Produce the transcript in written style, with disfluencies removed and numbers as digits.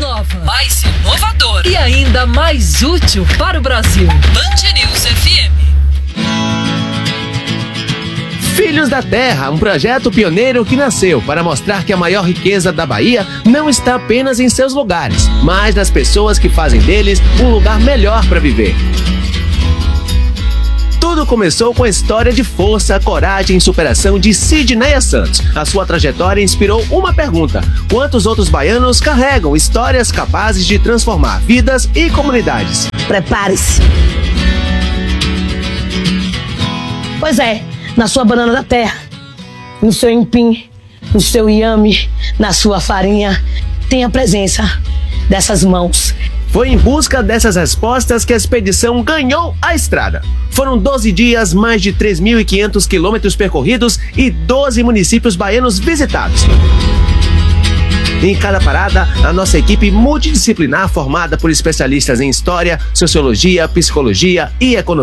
nova, mais inovadora e ainda mais útil para o Brasil. Band News FM. Filhos da Terra, um projeto pioneiro que nasceu para mostrar que a maior riqueza da Bahia não está apenas em seus lugares, mas nas pessoas que fazem deles um lugar melhor para viver. Tudo começou com a história de força, coragem e superação de Sidneia Santos. A sua trajetória inspirou uma pergunta: quantos outros baianos carregam histórias capazes de transformar vidas e comunidades? Prepare-se. Pois é, na sua banana da terra, no seu empim, no seu inhame, na sua farinha, tem a presença dessas mãos. Foi em busca dessas respostas que a expedição ganhou a estrada. Foram 12 dias, mais de 3.500 quilômetros percorridos e 12 municípios baianos visitados. Em cada parada, a nossa equipe multidisciplinar, formada por especialistas em história, sociologia, psicologia e economia,